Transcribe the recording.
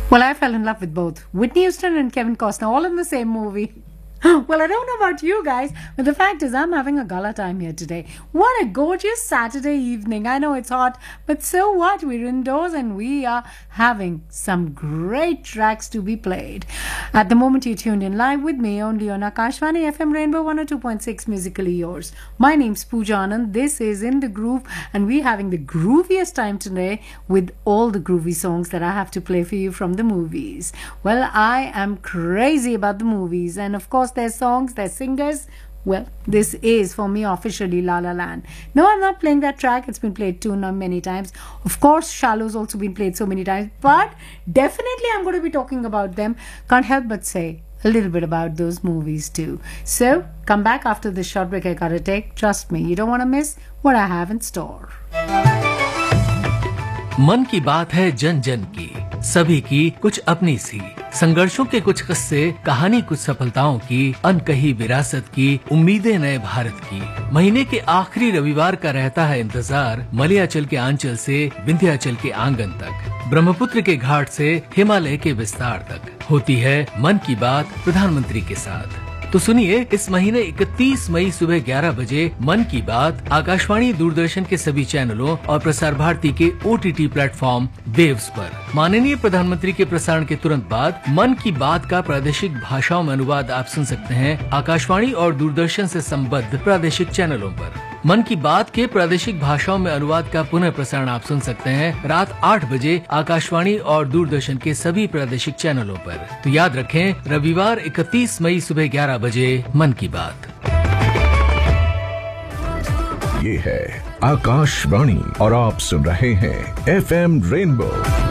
Well, I fell in love with both Whitney Houston and Kevin Costner, all in the same movie. Well, I don't know about you guys, but the fact is I'm having a gala time here today. What a gorgeous Saturday evening. I know it's hot, but so what? We're indoors and we are having some great tracks to be played. At the moment, you tuned in live with me only on Akashvani FM Rainbow 102.6 Musically Yours. My name's Pooja Anand. This is In The Groove and we're having the grooviest time today with all the groovy songs that I have to play for you from the movies. Well, I am crazy about the movies and of course their songs, their singers. Well, this is for me officially La La Land. No, I'm not playing that track. It's been played too many times. Of course, Shallow's also been played so many times, but definitely I'm going to be talking about them. Can't help but say a little bit about those movies too. So come back after this short break I gotta take. Trust me, you don't want to miss what I have in store. मन की बात है जन जन की, सभी की कुछ अपनी सी, संघर्षों के कुछ किस्से, कहानी कुछ सफलताओं की, अनकही विरासत की, उम्मीदें नए भारत की। महीने के आखिरी रविवार का रहता है इंतजार, मलयाचल के आंचल से विंध्याचल के आंगन तक, ब्रह्मपुत्र के घाट से हिमालय के विस्तार तक होती है मन की बात प्रधानमंत्री के साथ। तो सुनिए, इस महीने 31 मई सुबह 11 बजे मन की बात आकाशवाणी दूरदर्शन के सभी चैनलों और प्रसार भारती के OTT प्लेटफॉर्म वेव्स पर। माननीय प्रधानमंत्री के प्रसारण के तुरंत बाद मन की बात का प्रादेशिक भाषाओं में अनुवाद आप सुन सकते हैं आकाशवाणी और दूरदर्शन से संबद्ध प्रादेशिक चैनलों पर। मन की बात के प्रादेशिक भाषाओं में अनुवाद का पुनः प्रसारण आप सुन सकते हैं रात 8 बजे आकाशवाणी और दूरदर्शन के सभी प्रादेशिक चैनलों पर। तो याद रखें, रविवार 31 मई सुबह 11 बजे मन की बात। ये है आकाशवाणी और आप सुन रहे हैं FM रेनबो